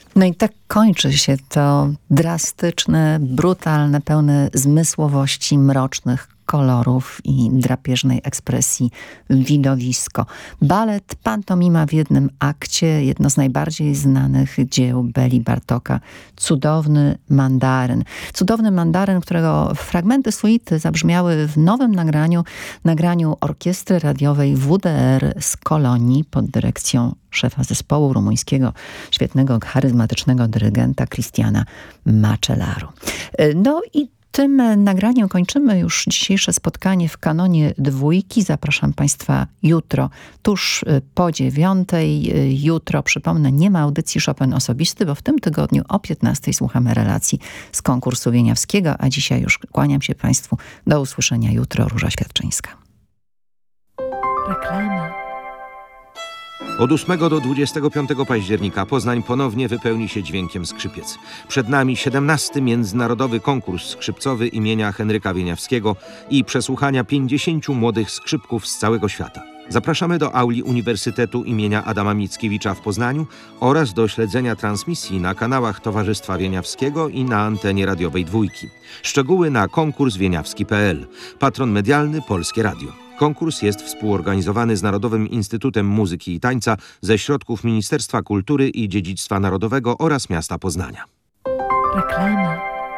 No i tak kończy się to drastyczne, brutalne, pełne zmysłowości, mrocznych kolorów i drapieżnej ekspresji widowisko. Balet Pantomima w jednym akcie, jedno z najbardziej znanych dzieł Beli Bartoka. Cudowny mandaryn. Cudowny mandaryn, którego fragmenty suity zabrzmiały w nowym nagraniu orkiestry radiowej WDR z Kolonii pod dyrekcją szefa zespołu rumuńskiego, świetnego, charyzmatycznego dyrygenta Cristiana Macellaru. No i tym nagraniem kończymy już dzisiejsze spotkanie w kanonie dwójki. Zapraszam Państwa jutro, tuż po 9:00. Jutro, przypomnę, nie ma audycji Chopin osobisty, bo w tym tygodniu o 15:00 słuchamy relacji z konkursu wieniawskiego, a dzisiaj już kłaniam się Państwu. Do usłyszenia jutro. Róża Świadczyńska. Reklama. Od 8 do 25 października Poznań ponownie wypełni się dźwiękiem skrzypiec. Przed nami 17. Międzynarodowy Konkurs Skrzypcowy imienia Henryka Wieniawskiego i przesłuchania 50 młodych skrzypków z całego świata. Zapraszamy do auli Uniwersytetu imienia Adama Mickiewicza w Poznaniu oraz do śledzenia transmisji na kanałach Towarzystwa Wieniawskiego i na antenie radiowej Dwójki. Szczegóły na konkurswieniawski.pl. Patron medialny Polskie Radio. Konkurs jest współorganizowany z Narodowym Instytutem Muzyki i Tańca ze środków Ministerstwa Kultury i Dziedzictwa Narodowego oraz miasta Poznania. Reklama.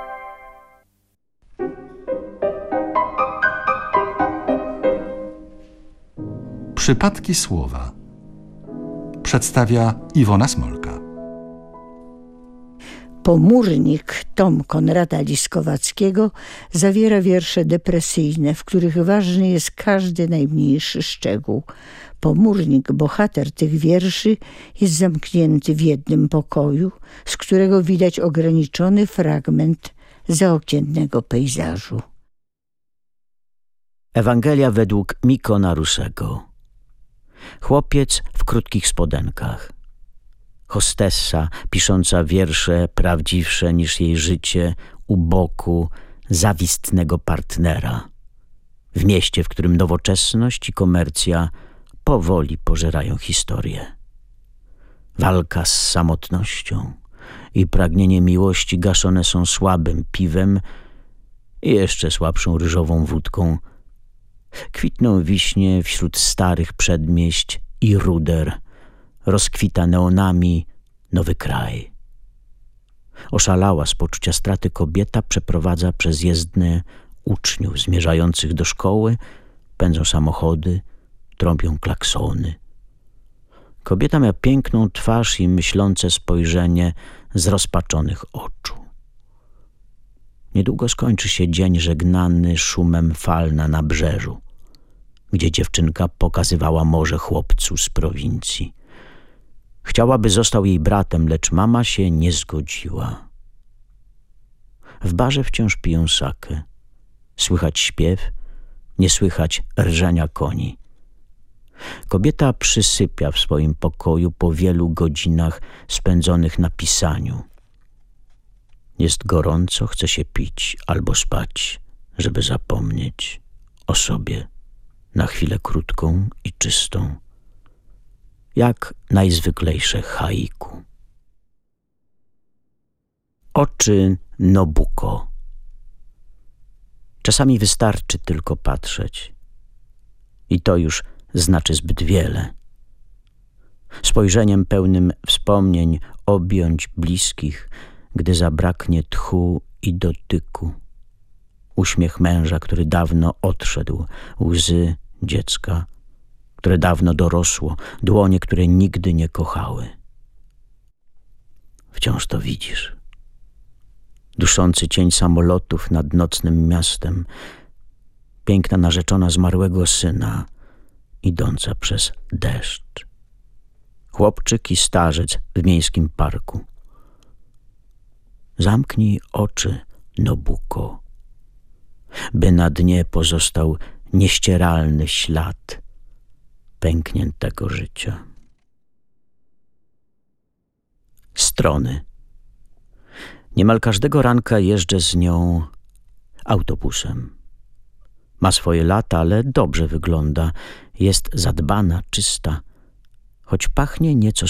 Przypadki słowa przedstawia Iwona Smolka. Pomórnik, tom Konrada Liskowackiego, zawiera wiersze depresyjne, w których ważny jest każdy najmniejszy szczegół. Pomórnik, bohater tych wierszy, jest zamknięty w jednym pokoju, z którego widać ograniczony fragment zaokiennego pejzażu. Ewangelia według Mikona Rusego. Chłopiec w krótkich spodenkach. Hostessa pisząca wiersze prawdziwsze niż jej życie u boku zawistnego partnera. W mieście, w którym nowoczesność i komercja powoli pożerają historię. Walka z samotnością i pragnienie miłości gaszone są słabym piwem i jeszcze słabszą ryżową wódką. Kwitną wiśnie wśród starych przedmieść i ruder. Rozkwita neonami nowy kraj. Oszalała z poczucia straty kobieta przeprowadza przez jezdnię uczniów zmierzających do szkoły, pędzą samochody, trąbią klaksony. Kobieta ma piękną twarz i myślące spojrzenie zrozpaczonych oczu. Niedługo skończy się dzień żegnany szumem fal na nabrzeżu, gdzie dziewczynka pokazywała morze chłopcu z prowincji. Chciałaby został jej bratem, lecz mama się nie zgodziła. W barze wciąż piją sakę. Słychać śpiew, nie słychać rżenia koni. Kobieta przysypia w swoim pokoju po wielu godzinach spędzonych na pisaniu. Jest gorąco, chce się pić albo spać, żeby zapomnieć o sobie na chwilę krótką i czystą, jak najzwyklejsze haiku. Oczy Nobuko. Czasami wystarczy tylko patrzeć i to już znaczy zbyt wiele. Spojrzeniem pełnym wspomnień objąć bliskich, gdy zabraknie tchu i dotyku. Uśmiech męża, który dawno odszedł, łzy dziecka, które dawno dorosło, dłonie, które nigdy nie kochały. Wciąż to widzisz. Duszący cień samolotów nad nocnym miastem, piękna narzeczona zmarłego syna, idąca przez deszcz. Chłopczyk i starzec w miejskim parku. Zamknij oczy, Nobuko, by na dnie pozostał nieścieralny ślad pękniętego życia. Strony. Niemal każdego ranka jeżdżę z nią autobusem. Ma swoje lata, ale dobrze wygląda. Jest zadbana, czysta, choć pachnie nieco